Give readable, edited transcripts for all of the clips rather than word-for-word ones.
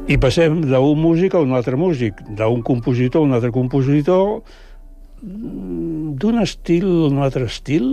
I passem d'un músic a un altre músic, d'un compositor a un altre compositor, d'un estil a un altre estil.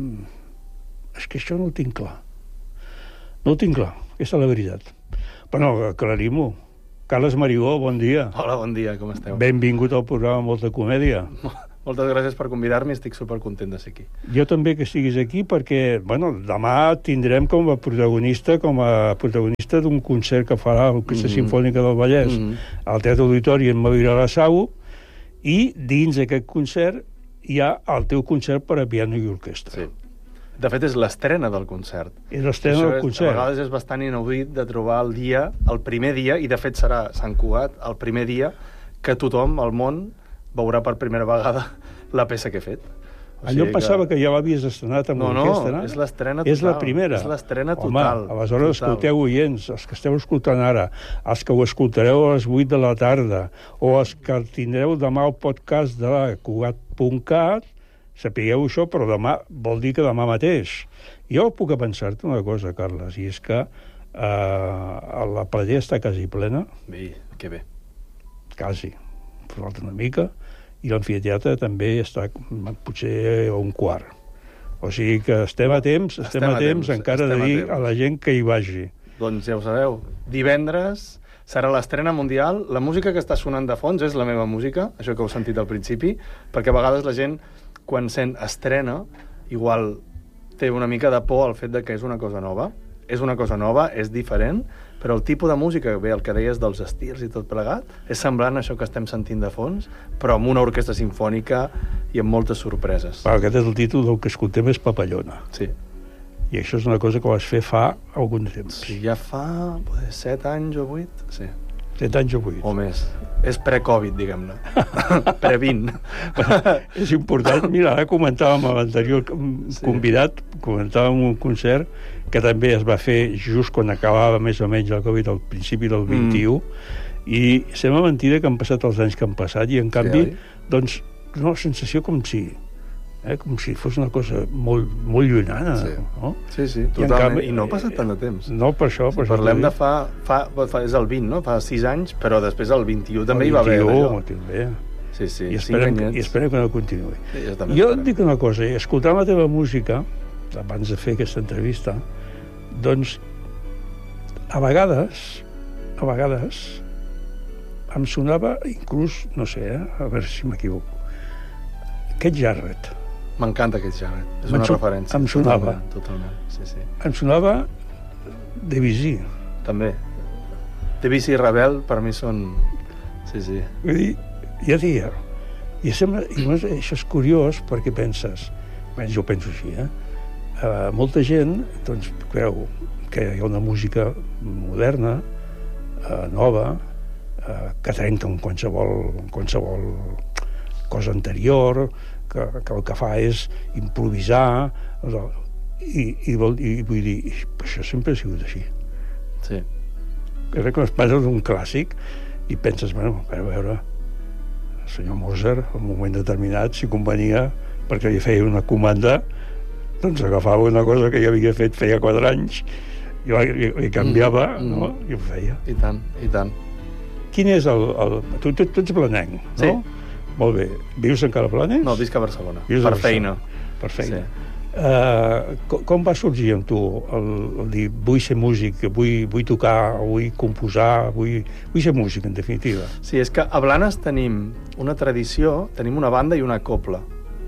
És que això no ho tinc clar. No ho tinc clar, aquesta és la veritat. Però no, aclarim-ho. Carles Marigó, bon dia. Hola, bon dia, com esteu? Benvingut al programa Molta Comèdia. Moltes gràcies per convidar-me, estic supercontent de ser aquí. Jo també que estiguis aquí perquè, bueno, demà tindrem com a protagonista d'un concert que farà l'Orquestra Simfònica del Vallès al Teatre Auditori en Mavira la Sau, i dins d'aquest concert hi ha el teu concert per a piano i orquestra. Sí. De fet, és l'estrena del concert. És l'estrena del concert. A vegades és bastant inaudit de trobar el primer dia, i de fet serà Sant Cugat, el primer dia que tothom al món veurà per primera vegada la peça que he fet. Allò passava que ja l'havies estrenat amb l'orquestra, no? No, és l'estrena total. És la primera? És l'estrena total. Home, aleshores escolteu, oients, els que esteu escoltant ara, els que ho escoltareu a les 8 de la tarda, o els que tindreu demà el podcast de cugat.cat, sapigueu això, però demà vol dir que demà mateix. Jo puc pensar-te una cosa, Carles, i és que la platea està quasi plena. Bé, que bé. Quasi. Falta una mica. I l'amfiteatre també està potser a un quart. O sigui que estem a temps encara de dir a la gent que hi vagi. Doncs ja ho sabeu. Divendres serà l'estrena mundial. La música que està sonant de fons és la meva música, això que heu sentit al principi, perquè a vegades la gent, quan sent estrena, igual té una mica de por al fet de que és una cosa nova. És una cosa nova, és diferent, però el tipus de música, bé, el que deies dels estils i tot plegat, és semblant a això que estem sentint de fons, però amb una orquestra simfònica i amb moltes sorpreses. Aquest és el títol del que escoltem, és Papallona. Sí. I això és una cosa que vas fer fa algun temps. Sí, ja fa 7 anys o 8, sí. 7 anys o 8. O més. És pre-Covid, diguem-ne. Pre-20. És important. Mira, ara comentàvem amb l'anterior convidat, comentàvem un concert que també es va fer just quan acabava més o menys el Covid, al principi del 21, i sembla mentida que han passat els anys que han passat, i en canvi, doncs, una sensació com si fos una cosa molt, molt llunyana. Sí, no? Sí, totalment. I no ha passat tant de temps. No, per això. Si parlem de fa és el 20, no? Fa 6 anys, però després el 21 també hi va haver allò. També. Sí, I esperem que no continuï. Sí, jo et dic una cosa, escoltant la teva música, abans de fer aquesta entrevista, doncs, a vegades, em sonava, inclús, no sé, a veure si m'equivoco, Keith Jarrett. M'encanta Keith Jarrett, és una referència. Em sonava. Totalment, sí. Em sonava Debussy. També. Debussy i Ravel, per mi són... Sí. Vull dir, ja dia. I això és curiós perquè penses, jo penso així, molta gent doncs, creu que hi ha una música moderna, nova, que trenca amb qualsevol cosa anterior, que el que fa és improvisar, i vull dir, això sempre ha sigut així. Sí. Crec que es passa d'un clàssic i penses, bueno, a veure, el senyor Mozart, en un moment determinat, si convenia, perquè li feia una comanda, doncs agafava una cosa que ja havia fet feia 4 anys i canviava, no? I ho feia. I tant. Quin és el... Tu ets blanenc, no? Sí. Molt bé. Vius encara a Blanes? No, visc a Barcelona. Per feina. Per feina. Sí. Com va sorgir amb tu el dir vull ser músic, vull tocar, vull composar, vull ser músic, en definitiva? Sí, és que a Blanes tenim una tradició, tenim una banda i una cobla.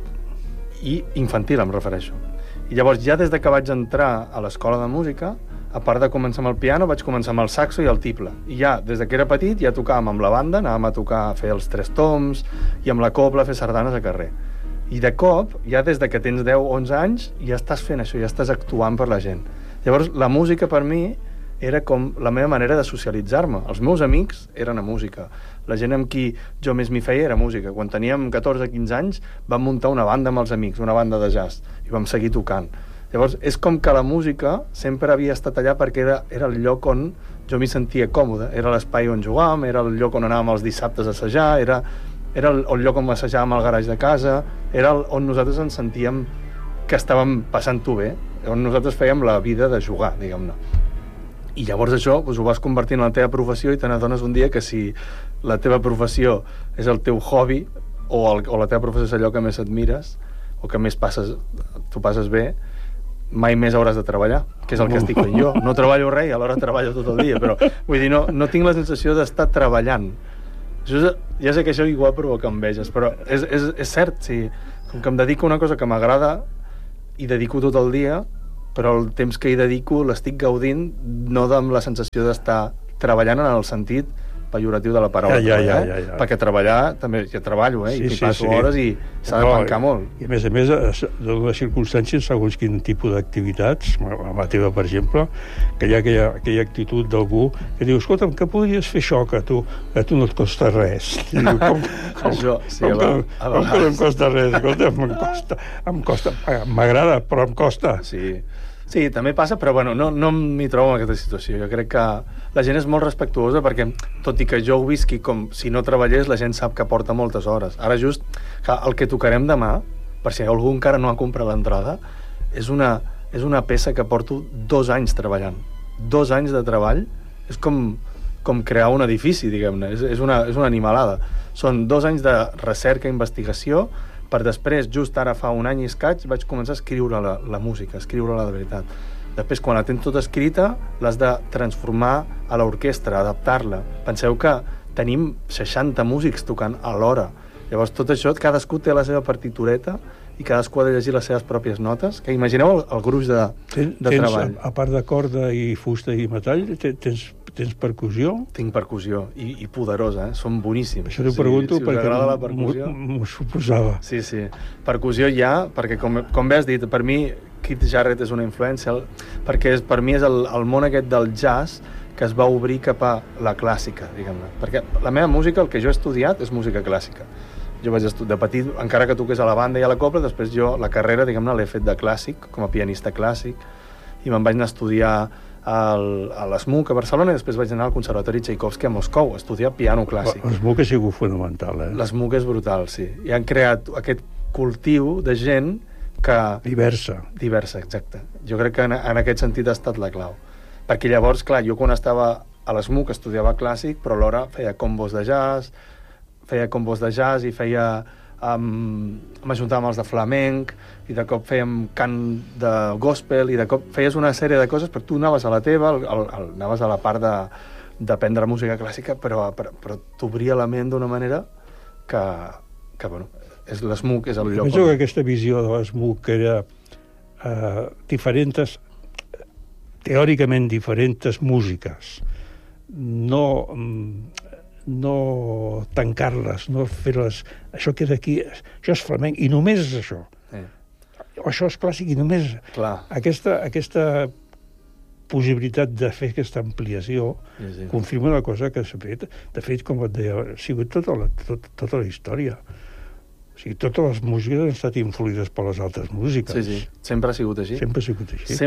I infantil, em refereixo. I llavors, ja des de que vaig entrar a l'escola de música, a part de començar amb el piano, vaig començar amb el saxo i el tible. I ja, des de que era petit, ja tocàvem amb la banda, anàvem a tocar, a fer els 3 toms, i amb la cobla a fer sardanes a carrer. I de cop, ja des de que tens 10-11 anys, ja estàs fent això, ja estàs actuant per la gent. Llavors, la música per mi era com la meva manera de socialitzar-me. Els meus amics eren a música. La gent amb qui jo més m'hi feia era música. Quan teníem 14-15 anys vam muntar una banda amb els amics, una banda de jazz, i vam seguir tocant. Llavors, és com que la música sempre havia estat allà perquè era el lloc on jo m'hi sentia còmode. Era l'espai on jugàvem, era el lloc on anàvem els dissabtes a assajar, era el lloc on assajàvem al garatge de casa, era on nosaltres ens sentíem que estàvem passant-ho bé, on nosaltres fèiem la vida de jugar, diguem-ne. I llavors això ho vas convertint en la teva professió i te n'adones un dia que si la teva professió és el teu hobby o la teva professió és allò que més admires o que més tu passes bé, mai més hauràs de treballar, que és el que estic fent jo. No treballo res i alhora treballo tot el dia, però vull dir, no tinc la sensació d'estar treballant. Ja sé que això igual provoca enveges, però és cert, sí. Com que em dedico a una cosa que m'agrada i dedico tot el dia, però el temps que hi dedico l'estic gaudint no amb la sensació d'estar treballant en el sentit pejoratiu de la paraula treballar, perquè treballar també, jo treballo, i passo hores i s'ha de pencar molt. I a més, de les circumstàncies, segons quin tipus d'activitats, la teva, per exemple, que hi ha aquella actitud d'algú que diu, escolta'm, que podries fer això, que a tu no et costa res. I diu, com que no em costa res? Escolta'm, m'agrada, però em costa. Sí, també passa, però bueno, no m'hi trobo en aquesta situació. Jo crec que la gent és molt respectuosa perquè, tot i que jo ho visqui com si no treballés, la gent sap que porta moltes hores. Ara just, el que tocarem demà, per si algú encara no ha comprat l'entrada, és una peça que porto 2 anys treballant. 2 anys de treball és com crear un edifici, diguem-ne. És una animalada. Són 2 anys de recerca i investigació, per després, just ara fa 1 any i escaig, vaig començar a escriure la música, a escriure-la de veritat. Després, quan la tens tota escrita, l'has de transformar a l'orquestra, adaptar-la. Penseu que tenim 60 músics tocant alhora. Llavors, tot això, cadascú té la seva partitureta i cadascú ha de llegir les seves pròpies notes, que imagineu el gruix de treball. A part de corda i fusta i metall, tens percussió? Tinc percussió, i poderosa, són boníssims. Això t'ho pregunto perquè m'ho suposava. Sí. Percussió ja, perquè com bé has dit, per mi Keith Jarrett és una influència, perquè per mi és el món aquest del jazz que es va obrir cap a la clàssica, diguem-ne. Perquè la meva música, el que jo he estudiat, és música clàssica. Jo vaig estudiar de petit, encara que toqués a la banda i a la cobla, després jo la carrera, diguem-ne, l'he fet de clàssic, com a pianista clàssic, i me'n vaig anar a estudiar a l'SMUC a Barcelona i després vaig anar al Conservatori Tchaikovsky a Moscou a estudiar piano clàssic. L'SMUC ha sigut fonamental, L'SMUC és brutal, sí. I han creat aquest cultiu de gent que... Diversa, exacte. Jo crec que en aquest sentit ha estat la clau. Perquè llavors, clar, jo quan estava a l'SMUC estudiava clàssic, però alhora feia combos de jazz i feia... m'ajuntava amb els de flamenc i de cop fèiem cant de gospel i de cop feies una sèrie de coses, però tu anaves a la teva, anaves a la part d'aprendre música clàssica, però t'obria la ment d'una manera que bueno, l'SMUC és el lloc. Penso que aquesta visió de l'SMUC que era teòricament diferents músiques, no tancar-les, no fer-les... Això queda aquí, això és flamenc, i només és això. O això és clàssic, i només... Clar. Aquesta possibilitat de fer aquesta ampliació confirma una cosa que s'ha fet. De fet, com et deia, ha sigut tota la història. O sigui, totes les músiques han estat influïdes per les altres músiques. Sí, sempre ha sigut així. Sempre ha sigut així.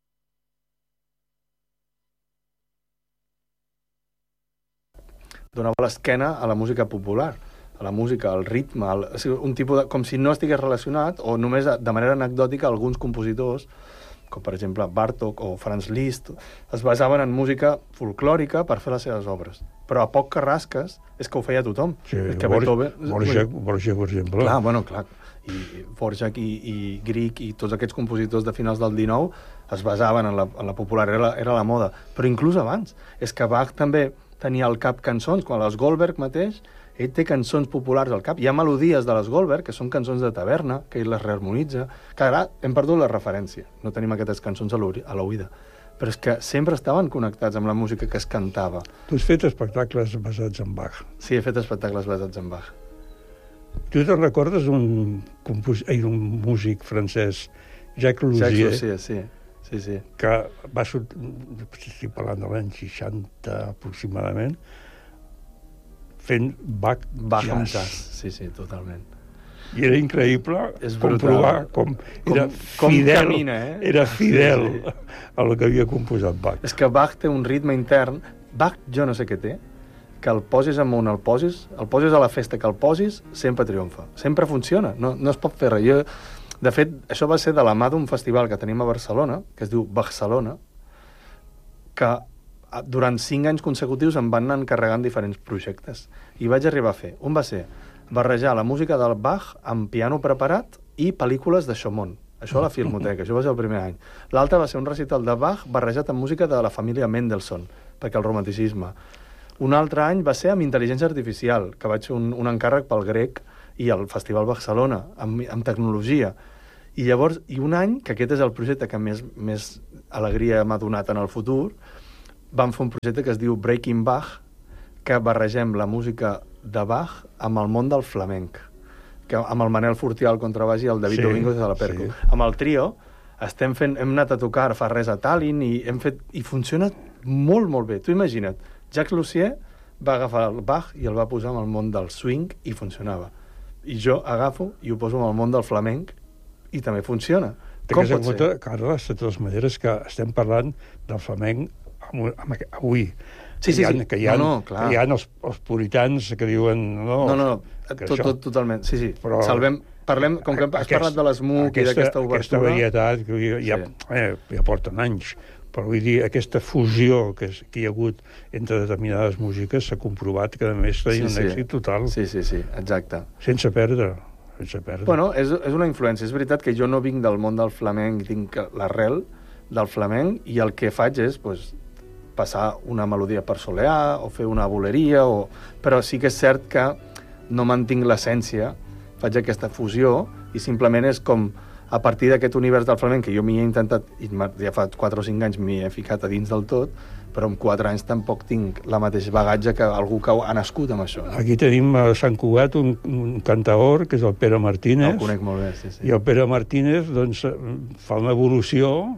Donava l'esquena a la música popular, a la música, al ritme, un tipus de... com si no estigués relacionat, o només de manera anecdòtica alguns compositors, com per exemple Bartók o Franz Liszt, es basaven en música folclòrica per fer les seves obres. Però a poc que rasques és que ho feia tothom. Sí, Dvořák, per exemple. Clar. I Dvořák i Grieg i tots aquests compositors de finals del XIX es basaven en la popular, era la moda. Però inclús abans. És que Bach també tenia al cap cançons, quan les Goldberg mateix, ell té cançons populars al cap. Hi ha melodies de les Goldberg, que són cançons de taverna, que ell les reharmonitza. Que ara hem perdut la referència, no tenim aquestes cançons a l'oïda. Però és que sempre estaven connectats amb la música que es cantava. Tu has fet espectacles basats en Bach. Sí, he fet espectacles basats en Bach. Tu te'n recordes un músic francès, Jacques Loussier, sí. Que va sortir, estic parlant de l'any 60 aproximadament, fent Bach jazz. Sí, totalment. I era increïble comprovar com era fidel a el que havia composat Bach. És que Bach té un ritme intern, Bach jo no sé què té, que el posis amunt, el posis a la festa que el posis, sempre triomfa. Sempre funciona, no es pot fer res. De fet, això va ser de la mà d'un festival que tenim a Barcelona, que es diu Barcelona, que durant 5 anys consecutius em van anar encarregant diferents projectes. I vaig arribar a fer. Un va ser barrejar la música del Bach amb piano preparat i pel·lícules de Chaumont. Això a la Filmoteca, això va ser el primer any. L'altre va ser un recital de Bach barrejat amb música de la família Mendelssohn, perquè el romanticisme. Un altre any va ser amb intel·ligència artificial, que vaig fer un encàrrec pel Grec i el Festival Barcelona, amb tecnologia. I llavors, un any, que aquest és el projecte que més alegria m'ha donat en el futur, vam fer un projecte que es diu Breaking Bach, que barregem la música de Bach amb el món del flamenc, que amb el Manel Fortià al contrabaix i el David Domingo de la Perco. Sí. Amb el trio hem anat a tocar fa res a Tallinn i funciona molt, molt bé. Tu imagina't, Jacques Lussier va agafar el Bach i el va posar en el món del swing i funcionava. I jo agafo i ho poso en el món del flamenc i també funciona. Com pot ser? Carles, de totes maneres, que estem parlant del flamenc avui. Sí. Que hi ha els puritans que diuen... No, totalment. Sí. Però parlem, com que has parlat de l'SMUC i d'aquesta obertura... Aquesta varietat que ja porten anys, però vull dir, aquesta fusió que hi ha hagut entre determinades músiques s'ha comprovat que a més tenen un èxit total. Sí, exacte. Sense perdre. Bueno, és una influència. És veritat que jo no vinc del món del flamenc, tinc l'arrel del flamenc i el que faig és passar una melodia per soleà o fer una boleria, però sí que és cert que no mantinc l'essència, faig aquesta fusió i simplement és com a partir d'aquest univers del flamenc que jo m'hi he intentat, i ja fa 4 o 5 anys m'hi he ficat a dins del tot, però en 4 anys tampoc tinc la mateix bagatge que algú que ha nascut amb això. Aquí tenim a Sant Cugat un cantaor, que és el Pere Martínez. El conec molt bé, sí. I el Pere Martínez doncs, fa una evolució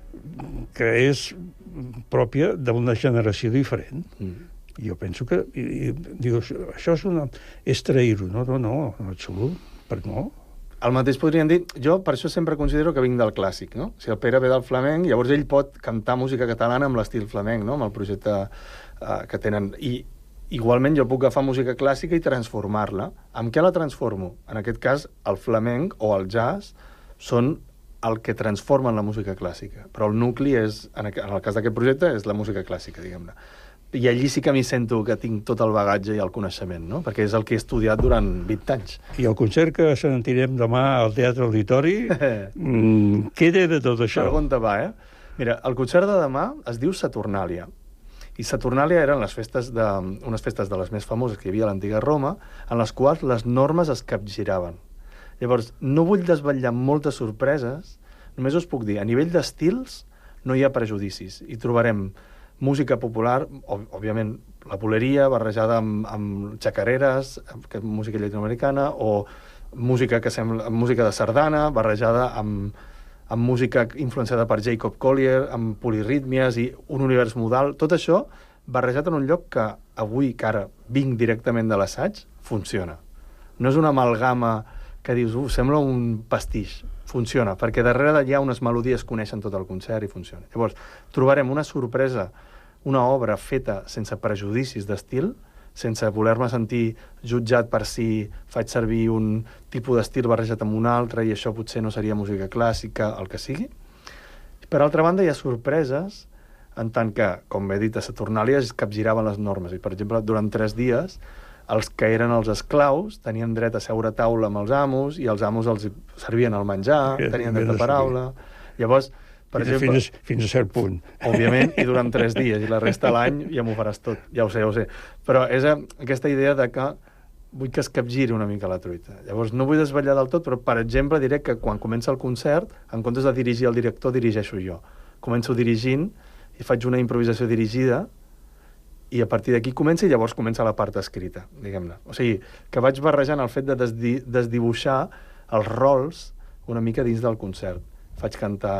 que és pròpia d'una generació diferent. I jo penso que... dius, això és trair-ho. No, en absolut. Per no. El mateix podríem dir... Jo per això sempre considero que vinc del clàssic, no? Si el Pere ve del flamenc, llavors ell pot cantar música catalana amb l'estil flamenc, no? Amb el projecte que tenen. I igualment jo puc agafar música clàssica i transformar-la. Amb què la transformo? En aquest cas, el flamenc o el jazz són el que transformen la música clàssica. Però el nucli és, en el cas d'aquest projecte, és la música clàssica, diguem-ne. I allí sí que m'hi sento que tinc tot el bagatge i el coneixement, no? Perquè és el que he estudiat durant 20 anys. I el concert que sentirem demà al Teatre Auditori, què té de tot això? Pregunta va, Mira, el concert de demà es diu Saturnàlia. I Saturnàlia eren unes festes de les més famoses que hi havia a l'antiga Roma, en les quals les normes es capgiraven. Llavors, no vull desvetllar moltes sorpreses, només us puc dir, a nivell d'estils no hi ha prejudicis. I trobarem música popular, òbviament la boleria barrejada amb xacareres, música llatinoamericana, o música de sardana barrejada amb música influenciada per Jacob Collier, amb polirítmies i un univers modal. Tot això barrejat en un lloc que avui, que ara vinc directament de l'assaig, funciona. No és una amalgama que dius, sembla un pastís. Funciona, perquè darrere d'allà unes melodies coneixen tot el concert i funciona. Llavors, trobarem una sorpresa, una obra feta sense prejudicis d'estil, sense voler-me sentir jutjat per si faig servir un tipus d'estil barrejat amb un altre i això potser no seria música clàssica, el que sigui. Per altra banda, hi ha sorpreses en tant que, com he dit, a Saturnàlia es capgiraven les normes. I, per exemple, durant 3 dies els que eren els esclaus tenien dret a seure a taula amb els amos i els amos els servien el menjar, tenien dret a paraula. Llavors, per exemple... Fins a cert punt. Òbviament, i durant 3 dies, i la resta de l'any ja m'ho faràs tot. Ja ho sé. Però és aquesta idea de que vull que es capgiri una mica la truita. Llavors, no vull desvetllar del tot, però, per exemple, diré que quan comença el concert, en comptes de dirigir el director, dirigeixo jo. Començo dirigint i faig una improvisació dirigida i a partir d'aquí comença i llavors comença la part escrita, diguem-ne. O sigui, que vaig barrejant el fet de desdibuixar els rols una mica dins del concert. Faig cantar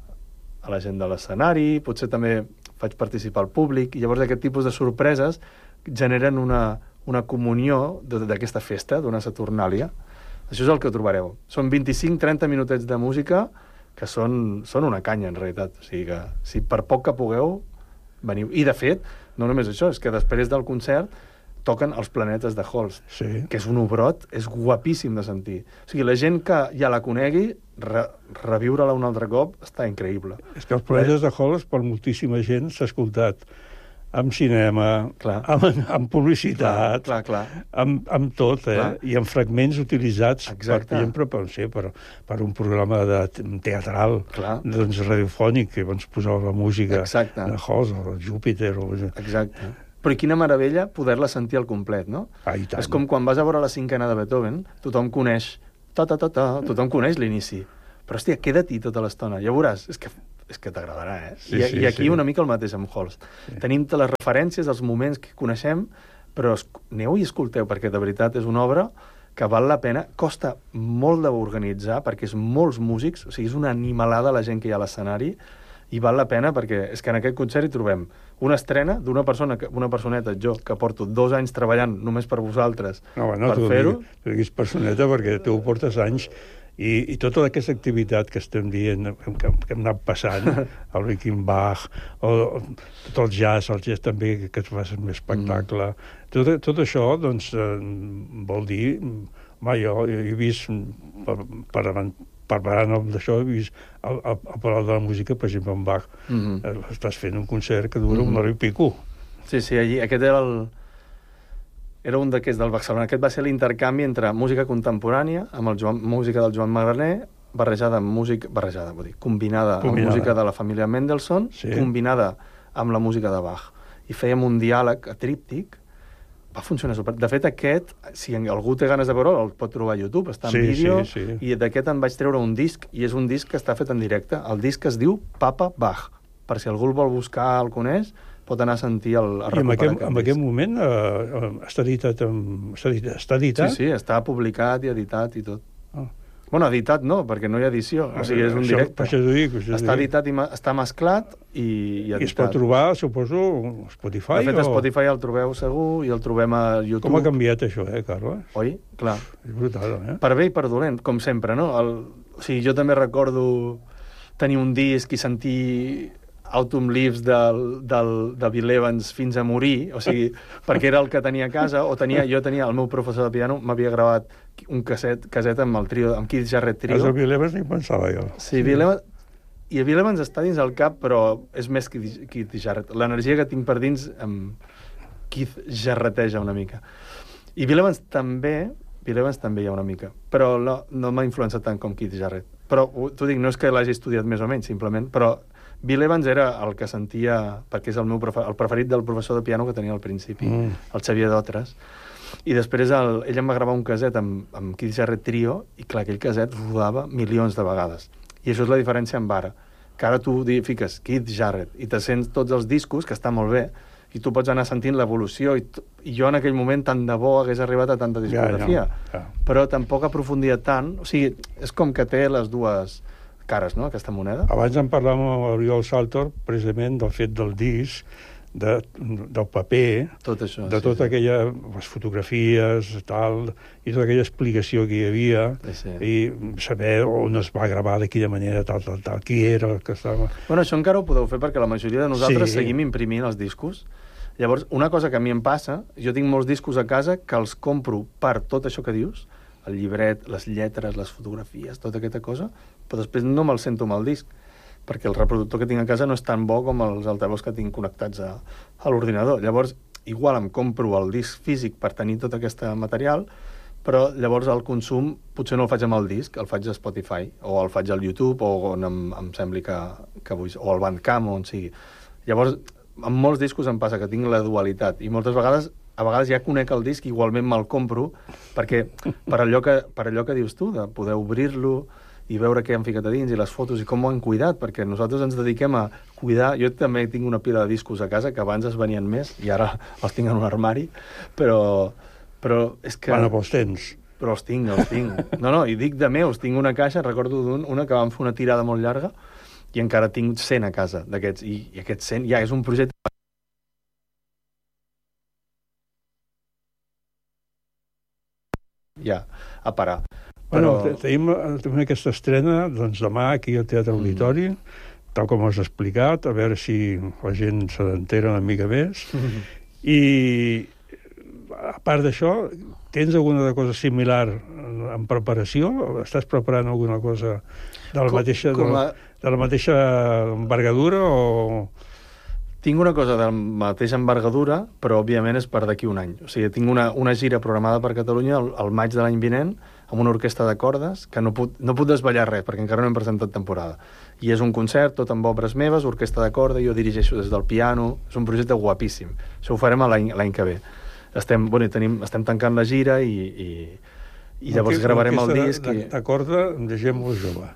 a la gent de l'escenari, potser també faig participar al públic, i llavors aquest tipus de sorpreses generen una comunió d'aquesta festa, d'una Saturnàlia. Això és el que trobareu. Són 25-30 minutets de música que són una canya, en realitat. O sigui que, si per poc que pugueu, veniu. I, de fet, no només això, és que després del concert toquen els Planetes de Holst, que és un obrot, és guapíssim de sentir. O sigui, la gent que ja la conegui, reviure-la un altre cop, està increïble. És que els Planetes de Holst, per moltíssima gent, s'ha escoltat amb cinema, amb publicitat, clar. amb tot, i amb fragments utilitzats, per exemple, per un programa teatral, doncs radiofònic, que ens posava la música de Hoss o Júpiter. Exacte. Però quina meravella poder-la sentir al complet, no? És com quan vas a veure la cinquena de Beethoven, tothom coneix tothom coneix l'inici, però, hòstia, queda-t'hi tota l'estona. Ja veuràs, és que t'agradarà, I aquí una mica el mateix amb Holst. Tenim les referències, els moments que coneixem, però aneu i escolteu, perquè de veritat és una obra que val la pena, costa molt d'organitzar, perquè és molts músics, o sigui, és una animalada la gent que hi ha a l'escenari, i val la pena perquè és que en aquest concert hi trobem una estrena d'una personeta, jo, que porto 2 anys treballant només per vosaltres per fer-ho. No diguis personeta perquè tu portes anys i tota aquesta activitat que estem dient, que hem anat passant, el Rickenbach, tot el jazz també, que es fa un espectacle, tot això, doncs, vol dir... Jo he vist preparant d'això, he vist al Palau de la Música, per exemple, en Bach. Estàs fent un concert que dura 1 hora i pico. Sí, allí. Aquest era un d'aquests del Barcelona. Aquest va ser l'intercanvi entre música contemporània, amb música del Joan Magraner, combinada amb música de la família Mendelssohn, combinada amb la música de Bach. I fèiem un diàleg tríptic. Va funcionar super. De fet, aquest, si algú té ganes de veure'l, el pot trobar a YouTube, està en vídeo, i d'aquest en vaig treure un disc, i és un disc que està fet en directe. El disc es diu Papa Bach. Per si algú el vol buscar, el coneix, pot anar a sentir a recuperar aquest disc. En aquest moment està editat? Sí, està publicat i editat i tot. Bueno, editat no, perquè no hi ha edició, o sigui, és un directe. Això t'ho dic. Està editat, està mesclat i editat. I es pot trobar, suposo, a Spotify? De fet, a Spotify el trobeu segur i el trobem a YouTube. Com ha canviat això, Carles? Oi? Clar. És brutal, Per bé i per dolent, com sempre, no? O sigui, jo també recordo tenir un disc i sentir Autumn Leaves de Bill Evans fins a morir, o sigui, perquè era el que tenia a casa, jo tenia el meu professor de piano, m'havia gravat un caset amb el trio, amb Keith Jarrett Trio. El Bill Evans ni pensava jo. Sí, Bill Evans, i Bill Evans està dins el cap, però és més que Keith Jarrett. L'energia que tinc per dins Keith Jarretteja una mica. I Bill Evans també hi ha una mica, però no m'ha influenciat tant com Keith Jarrett. Però t'ho dic, no és que l'hagi estudiat més o menys, simplement, però Bill Evans era el que sentia, perquè és el preferit del professor de piano que tenia al principi, el Xavier Dotres. I després ell em va gravar un caset amb Keith Jarrett Trio, i clar, aquell caset rodava milions de vegades. I això és la diferència amb ara, que ara tu fiques Keith Jarrett i te sents tots els discos, que està molt bé, i tu pots anar sentint l'evolució, i jo en aquell moment tant de bo hagués arribat a tanta discografia, però tampoc aprofundia tant, o sigui, és com que té les dues cares, no?, aquesta moneda. Abans en parlàvem amb l'Oriol Saltor, precisament del fet del disc, del paper, tot això, de tota aquella, les fotografies, tal, i tota aquella explicació que hi havia, i saber on es va gravar, de quina manera, tal, qui era el que estava... Bueno, això encara ho podeu fer perquè la majoria de nosaltres seguim imprimint els discos. Llavors, una cosa que a mi em passa, jo tinc molts discos a casa que els compro per tot això que dius, el llibret, les lletres, les fotografies, tota aquesta cosa, però després no me'l sento amb el disc, perquè el reproductor que tinc a casa no és tan bo com els altaveus que tinc connectats a l'ordinador. Llavors, igual em compro el disc físic per tenir tot aquest material, però llavors el consum potser no el faig amb el disc, el faig a Spotify, o el faig al YouTube, o on em sembli que vull, o al Bandcamp, o on sigui. Llavors, amb molts discos em passa que tinc la dualitat, i moltes vegades ja conec el disc, igualment me'l compro, perquè per allò que dius tu, de poder obrir-lo i veure què han ficat a dins, i les fotos, i com ho han cuidat, perquè nosaltres ens dediquem a cuidar... Jo també tinc una pila de discos a casa, que abans es venien més, i ara els tinc en un armari, però és que... Bueno, els tens. Però els tinc. No, i dic de meus, tinc una caixa, recordo una que vam fer una tirada molt llarga, i encara tinc 100 a casa d'aquests, i aquests 100 ja és un projecte... Ja, a parar. Bueno, tenim aquesta estrena, doncs, demà aquí al Teatre Auditori, tal com has explicat, a veure si la gent se n'entera una mica més. I, a part d'això, tens alguna cosa similar en preparació? Estàs preparant alguna cosa de la mateixa envergadura o... Tinc una cosa de la mateixa envergadura, però òbviament és per d'aquí un any. O sigui, tinc una gira programada per Catalunya al maig de l'any vinent, amb una orquestra de cordes, que no puc desvetllar res, perquè encara no hem presentat temporada. I és un concert, tot amb obres meves, orquestra de corda, jo dirigeixo des del piano, és un projecte guapíssim. Això ho farem l'any que ve. Estem tancant la gira i llavors gravarem el disc. De corda, de gent molt jove.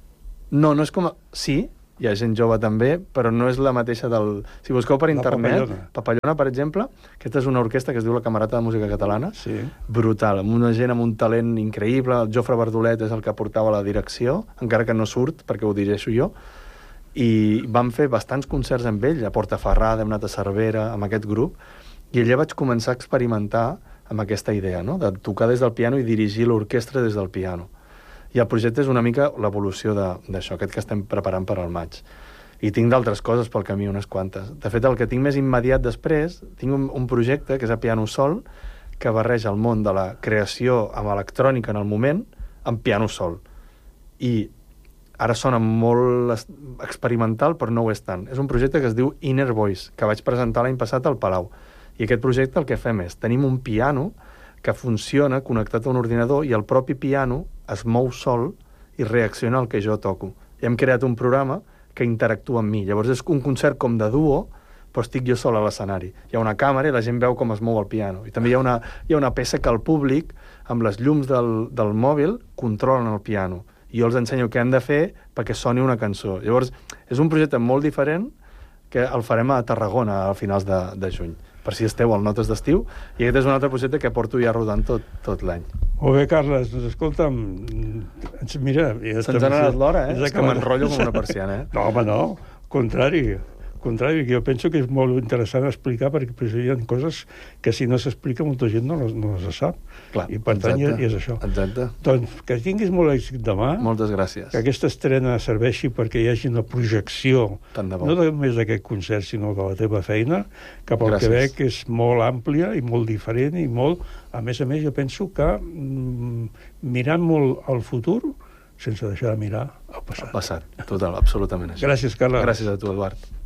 No és com... Sí, hi ha gent jove també, però no és la mateixa del... Si busqueu per internet, Papallona, per exemple, aquesta és una orquestra que es diu la Camerata de Música Catalana, sí. Brutal, amb una gent amb un talent increïble, el Jofre Bardolet és el que portava la direcció, encara que no surt, perquè ho dirigeixo jo, i vam fer bastants concerts amb ell, a Portaferrada, hem anat a Cervera, amb aquest grup, i allà vaig començar a experimentar amb aquesta idea, no?, de tocar des del piano i dirigir l'orquestra des del piano. I el projecte és una mica l'evolució d'això, aquest que estem preparant per al maig. I tinc d'altres coses pel camí, unes quantes. De fet, el que tinc més immediat després, tinc un projecte que és a piano sol, que barreja el món de la creació amb electrònica en el moment, amb piano sol. I ara sona molt experimental, però no ho és tant. És un projecte que es diu Inner Voice, que vaig presentar l'any passat al Palau. I aquest projecte el que fem és, tenim un piano que funciona connectat a un ordinador i el propi piano es mou sol i reacciona al que jo toco. I hem creat un programa que interactua amb mi. Llavors és un concert com de duo, però estic jo sol a l'escenari. Hi ha una càmera i la gent veu com es mou el piano. I també hi ha una peça que el públic, amb les llums del mòbil, controlen el piano. I jo els ensenyo què han de fer perquè soni una cançó. Llavors, és un projecte molt diferent que el farem a Tarragona a finals de juny, per si esteu al Notes d'Estiu, i aquest és un altre projecte que porto ja rodant tot l'any. Molt bé, Carles, doncs escolta'm, mira... Se'ns ha anat l'hora, És que m'enrotllo com una persiana, No, home, no, contrari, que jo penso que és molt interessant explicar, perquè hi ha coses que si no s'explica molta gent no les sap. Clar, i per tant és això. Exacte. Doncs que tinguis molt èxit demà. Moltes gràcies. Que aquesta estrena serveixi perquè hi hagi una projecció, no només d'aquest concert, sinó de la teva feina, que pel que veig és molt àmplia i molt diferent i molt... A més, jo penso que mirant molt al futur, sense deixar de mirar el passat. El passat, total, absolutament així. Gràcies, Carles. Gràcies a tu, Eduard.